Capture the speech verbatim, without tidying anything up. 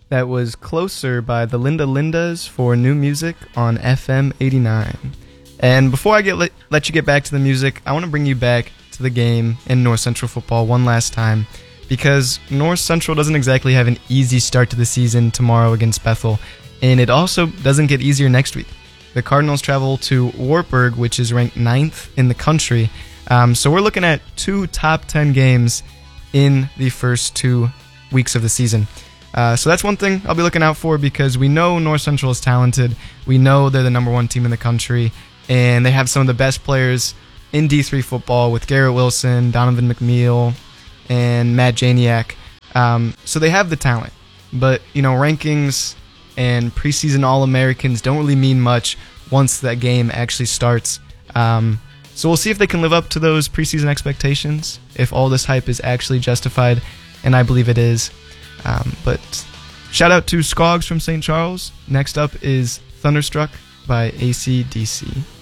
That was Closer by the Linda Lindas for New Music on F M eighty-nine. And before I get let, let you get back to the music, I want to bring you back to the game in North Central football one last time, because North Central doesn't exactly have an easy start to the season tomorrow against Bethel, and it also doesn't get easier next week. The Cardinals travel to Wartburg, which is ranked ninth in the country, um, so we're looking at two top ten games in the first two weeks of the season. Uh, so that's one thing I'll be looking out for, because we know North Central is talented. We know they're the number one team in the country, and they have some of the best players in D three football with Garrett Wilson, Donovan McNeil, and Matt Janiak. Um, so they have the talent, but you know, rankings and preseason All-Americans don't really mean much once that game actually starts. Um, so we'll see if they can live up to those preseason expectations, if all this hype is actually justified, and I believe it is. Um, but shout out to Skogs from Saint Charles. Next up is Thunderstruck by A C D C.